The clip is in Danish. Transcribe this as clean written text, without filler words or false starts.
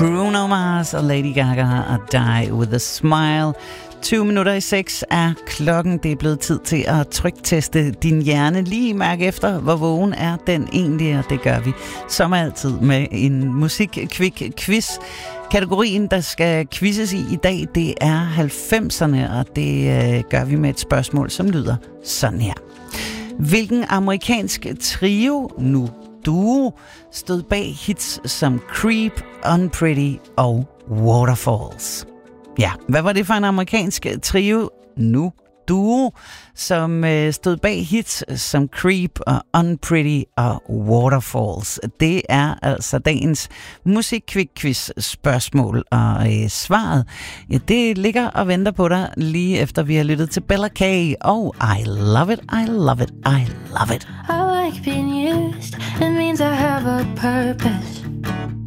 Bruno Mars og Lady Gaga og Die With A Smile. 6:20 er klokken. Det er blevet tid til at trykteste din hjerne. Lige mærke efter, hvor vågen er den egentlig, og det gør vi som altid med en musik-quick-quiz. Kategorien, der skal quizzes i dag, det er 90'erne, og det gør vi med et spørgsmål, som lyder sådan her. Hvilken amerikansk trio, nu duo, stod bag hits som Creep, Unpretty og Waterfalls? Ja, hvad var det for en amerikansk trio, nu duo, som stod bag hits som Creep og Unpretty og Waterfalls? Det er altså dagens musik-quiz spørgsmål, og svaret, ja, det ligger og venter på dig lige efter vi har lyttet til Bella K. og I Love It, I Love It, I Love It. I like being used, it means I have a purpose.